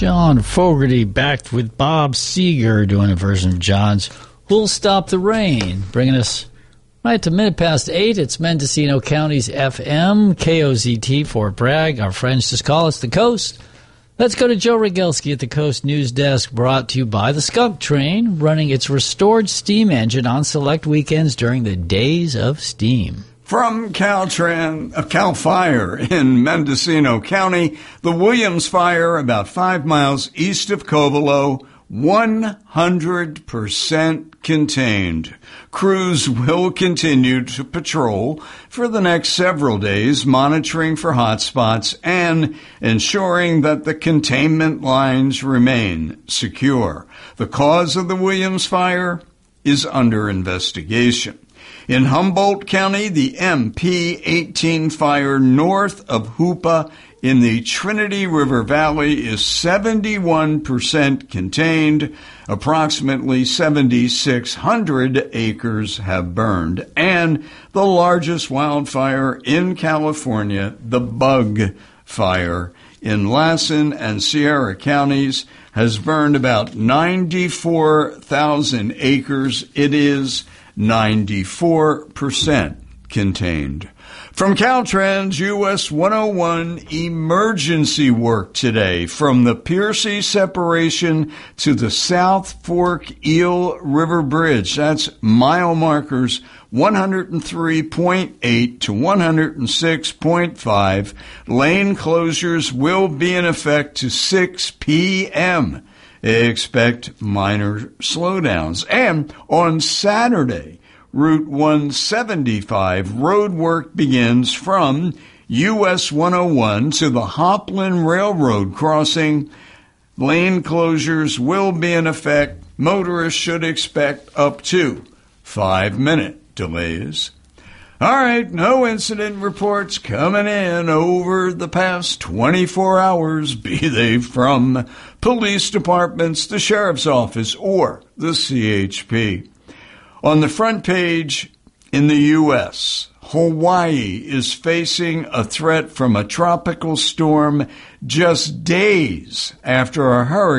John Fogerty back with Bob Seger doing a version of John's Who'll Stop the Rain, bringing us right to 8:08. It's Mendocino County's FM, KOZT, Fort Bragg. Our friends just call us the Coast. Let's go to Joe Rogelski at the Coast News Desk, brought to you by the Skunk Train, running its restored steam engine on select weekends during the Days of Steam. From CAL FIRE in Mendocino County, the Williams Fire, about 5 miles east of Covelo, 100% contained. Crews will continue to patrol for the next several days, monitoring for hotspots and ensuring that the containment lines remain secure. The cause of the Williams Fire is under investigation. In Humboldt County, the MP-18 fire north of Hoopa in the Trinity River Valley is 71% contained. Approximately 7,600 acres have burned. And the largest wildfire in California, the Bug Fire in Lassen and Sierra counties, has burned about 94,000 acres. It is 94% contained. From Caltrans US 101, emergency work today from the Piercy separation to the South Fork Eel River Bridge. That's mile markers 103.8 to 106.5. Lane closures will be in effect to 6 p.m. Expect minor slowdowns. And on Saturday, Route 175 road work begins from US 101 to the Hopland Railroad crossing. Lane closures will be in effect. Motorists should expect up to 5-minute delays. All right, no incident reports coming in over the past 24 hours, be they from police departments, the sheriff's office, or the CHP. On the front page in the U.S., Hawaii is facing a threat from a tropical storm just days after a hurricane